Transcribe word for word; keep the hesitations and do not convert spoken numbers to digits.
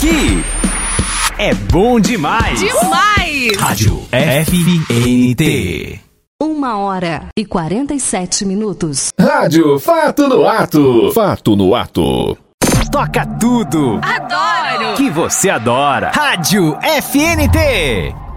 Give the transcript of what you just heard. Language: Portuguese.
aqui é bom demais. Demais! Rádio F N T. Uma hora e quarenta e sete minutos. Rádio Fato no Ato. Fato no Ato. Toca tudo. Adoro! Que você adora. Rádio F N T.